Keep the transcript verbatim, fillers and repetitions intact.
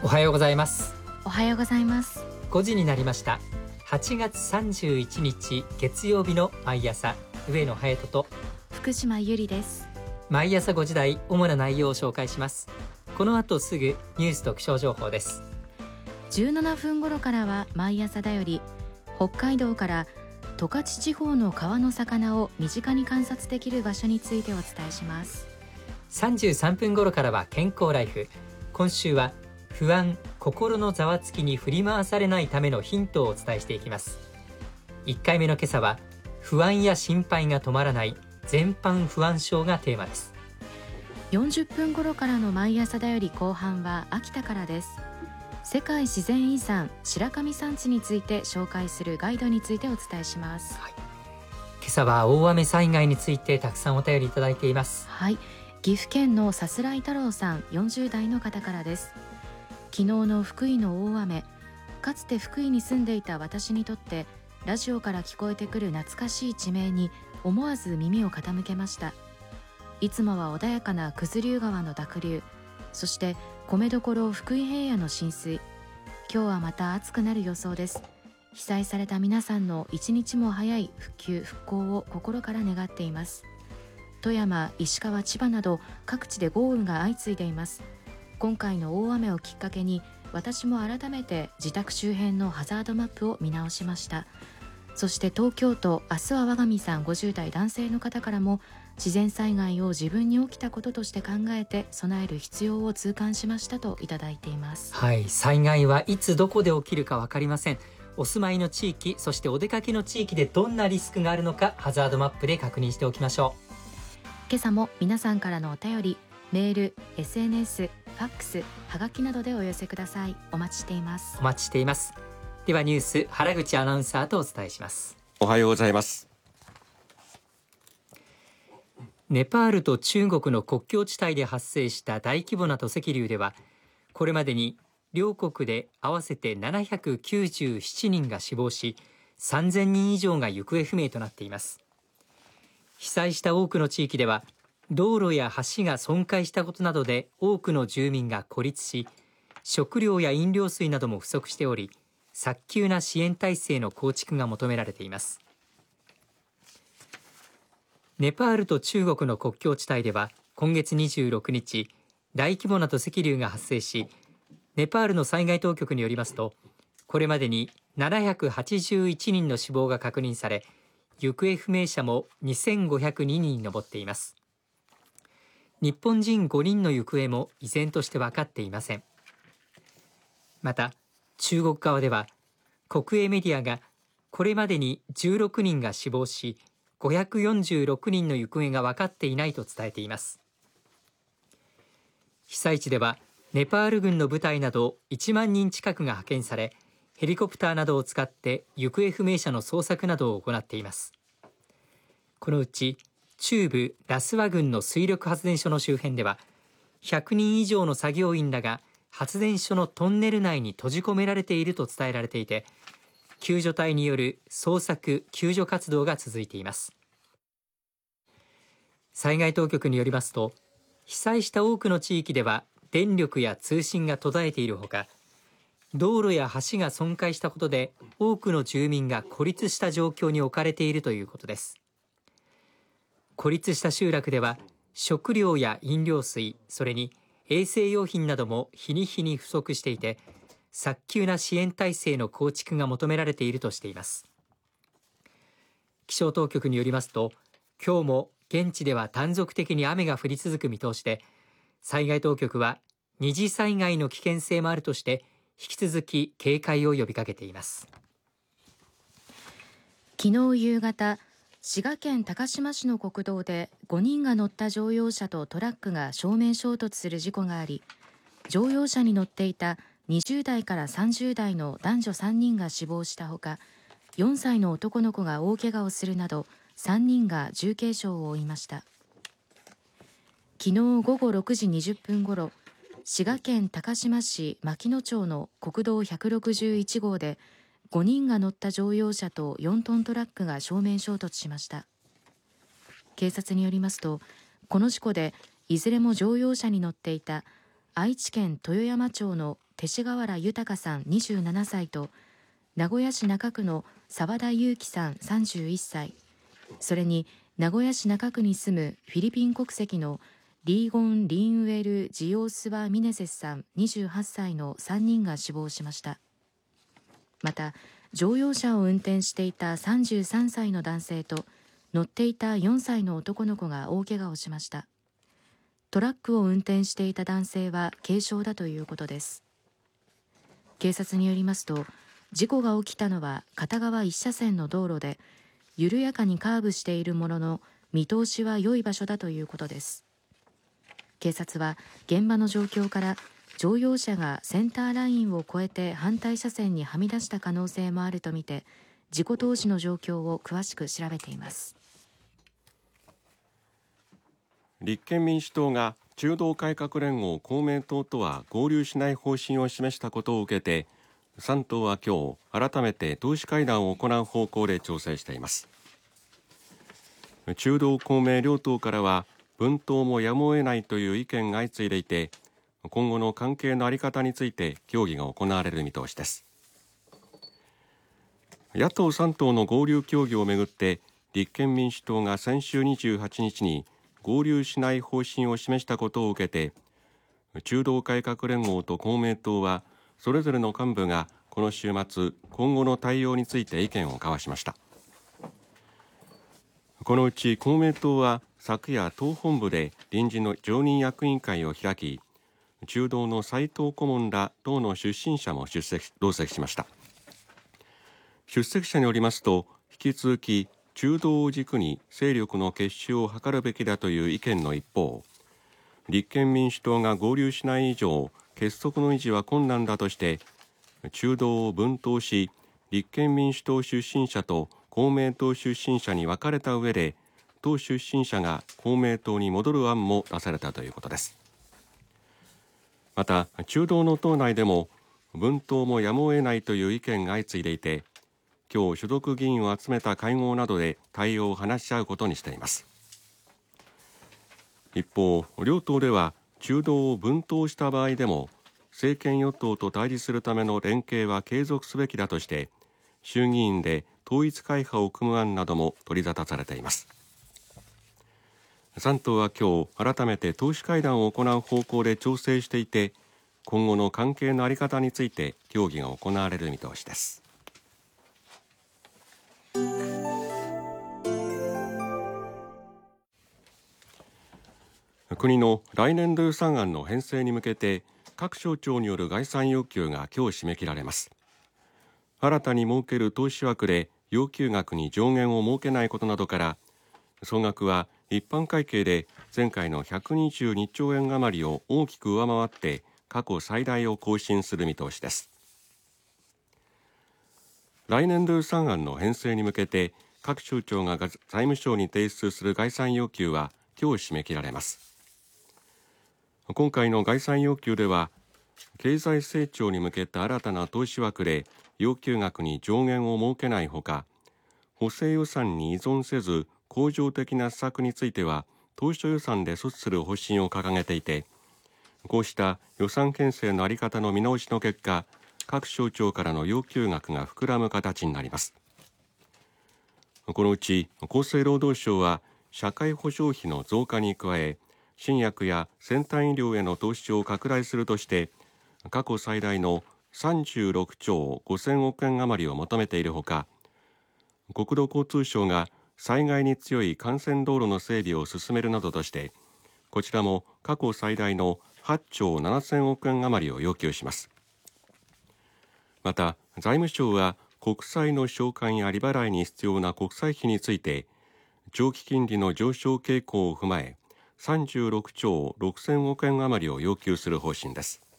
おはようございます。 おはようございます。 ごじになりました。はちがつさんじゅういちにち月曜日の毎朝、上野隼人と福島ゆりです。 毎朝ごじ台、主な内容を紹介します。この後すぐニュースと気象情報です。 じゅうななふん頃からは毎朝だより、北海道から十勝地方の川の魚を身近に観察できる場所についてお伝えします。 さんじゅうさんぷん頃からは健康ライフ。今週は不安、心のざわつきに振り回されないためのヒントをお伝えしていきます。いっかいめの今朝は不安や心配が止まらない全般不安症がテーマです。 よんじゅっぷん頃からの毎朝だより後半は秋田からです。世界自然遺産白神山地について紹介するガイドについてお伝えします。 はい、今朝は大雨災害についてたくさんお便りいただいています。 はい、岐阜県のさすらい太郎さん、よんじゅう代の方からです。昨日の福井の大雨、かつて福井に住んでいた私にとってラジオから聞こえてくる懐かしい地名に思わず耳を傾けました。いつもは穏やかな九頭竜川の濁流、そして米どころ福井平野の浸水。今日はまた暑くなる予想です。被災された皆さんの一日も早い復旧復興を心から願っています。富山、石川、千葉など各地で豪雨が相次いでいます。今回の大雨をきっかけに私も改めて自宅周辺のハザードマップを見直しました。そして東京都、明日は我が身さん、ごじゅう代男性の方からも、自然災害を自分に起きたこととして考えて備える必要を痛感しましたといただいています。 はい、災害はいつどこで起きるか分かりません。お住まいの地域、そしてお出かけの地域でどんなリスクがあるのか、ハザードマップで確認しておきましょう。 今朝も皆さんからのお便り、メール、エスエヌエス、ファックス、はがきなどでお寄せください。お待ちしています。 お待ちしています。ではニュース、原口アナウンサーとお伝えします。 おはようございます。 ネパールと中国の国境地帯で発生した大規模な土石流では、これまでに両国で合わせてななひゃくきゅうじゅうななにんが死亡し、さんぜんにん以上が行方不明となっています。被災した多くの地域では、道路や橋が損壊したことなどで多くの住民が孤立し、食料や飲料水なども不足しており、早急な支援体制の構築が求められています。ネパールと中国の国境地帯では今月にじゅうろくにち、大規模な土石流が発生し、ネパールの災害当局によりますと、これまでにななひゃくはちじゅういちにんの死亡が確認され、行方不明者もにせんごひゃくににんに上っています。日本人ごにんの行方も依然として分かっていません。また、中国側では国営メディアがこれまでにじゅうろくにんが死亡し、ごひゃくよんじゅうろくにんの行方が分かっていないと伝えています。被災地ではネパール軍の部隊などいちまんにん近くが派遣され、ヘリコプターなどを使って行方不明者の捜索などを行っています。このうち中部ラスワ郡の水力発電所の周辺では、ひゃくにん以上の作業員らが発電所のトンネル内に閉じ込められていると伝えられていて、救助隊による捜索・救助活動が続いています。災害当局によりますと、被災した多くの地域では電力や通信が途絶えているほか、道路や橋が損壊したことで多くの住民が孤立した状況に置かれているということです。孤立した集落では食料や飲料水、それに衛生用品なども日に日に不足していて、早急な支援体制の構築が求められているとしています。気象当局によりますと、今日も現地では断続的に雨が降り続く見通しで、災害当局は二次災害の危険性もあるとして引き続き警戒を呼びかけています。 昨日夕方、滋賀県高島市の国道でごにんが乗った乗用車とトラックが正面衝突する事故があり、乗用車に乗っていたにじゅう代からさんじゅう代の男女さんにんが死亡したほか、よんさいの男の子が大怪我をするなどさんにんが重軽傷を負いました。昨日午後ろくじにじゅっぷんごろ、滋賀県高島市牧野町の国道ひゃくろくじゅういち号でごにんが乗った乗用車とよんトントラックが正面衝突しました。警察によりますと、この事故でいずれも乗用車に乗っていた愛知県豊山町の勅使河原豊さんにじゅうななさいと名古屋市中区の澤田裕樹さんさんじゅういっさい、それに名古屋市中区に住むフィリピン国籍のリーゴン・リンウェル・ジオスワ・ミネセスさんにじゅうはっさいのさんにんが死亡しました。また乗用車を運転していたさんじゅうさんさいの男性と乗っていたよんさいの男の子が大怪我をしました。トラックを運転していた男性は軽傷だということです。警察によりますと、事故が起きたのは片側一車線の道路で、緩やかにカーブしているものの見通しは良い場所だということです。警察は現場の状況から乗用車がセンターラインを越えて反対車線にはみ出した可能性もあるとみて、事故当時の状況を詳しく調べています。 立憲民主党が中道改革連合公明党とは合流しない方針を示したことを受けて、さん党は今日改めて党首会談を行う方向で調整しています。中道公明両党からは分党もやむを得ないという意見が相次いでいて、今後の関係の在り方について協議が行われる見通しです。野党さん党の合流協議をめぐって立憲民主党が先週にじゅうはちにちに合流しない方針を示したことを受けて、中道改革連合と公明党はそれぞれの幹部がこの週末今後の対応について意見を交わしました。このうち公明党は昨夜党本部で臨時の常任役員会を開き、中道の斉藤顧問ら党の出身者も出席同席しました。出席者によりますと、引き続き中道を軸に勢力の結集を図るべきだという意見の一方、立憲民主党が合流しない以上結束の維持は困難だとして、中道を分党し立憲民主党出身者と公明党出身者に分かれた上で、党出身者が公明党に戻る案も出されたということです。また中道の党内でも分党もやむを得ないという意見が相次いでいて、今日所属議員を集めた会合などで対応を話し合うことにしています。一方、両党では中道を分党した場合でも政権与党と対峙するための連携は継続すべきだとして、衆議院で統一会派を組む案なども取り沙汰されています。さん党は今日改めて党首会談を行う方向で調整していて、今後の関係の在り方について協議が行われる見通しです。国の来年度予算案の編成に向けて各省庁による概算要求が今日締め切られます。新たに設ける投資枠で要求額に上限を設けないことなどから、総額は一般会計で前回のひゃくにじゅうにちょうえん余りを大きく上回って過去最大を更新する見通しです。来年度予算案の編成に向けて各省庁が財務省に提出する概算要求は今日締め切られます。今回の概算要求では、経済成長に向けた新たな投資枠で要求額に上限を設けないほか、補正予算に依存せず恒常的な施策については当初予算で措置する方針を掲げていて、こうした予算編成の在り方の見直しの結果、各省庁からの要求額が膨らむ形になります。このうち厚生労働省は社会保障費の増加に加え、新薬や先端医療への投資を拡大するとして、過去最大のさんじゅうろくちょうごせんおくえん余りを求めているほか、国土交通省が災害に強い幹線道路の整備を進めるなどとして、こちらも過去最大のはっちょうななせんおくえん余りを要求します。また財務省は国債の償還や利払いに必要な国債費について、長期金利の上昇傾向を踏まえさんじゅうろくちょうろくせんおくえん余りを要求する方針です。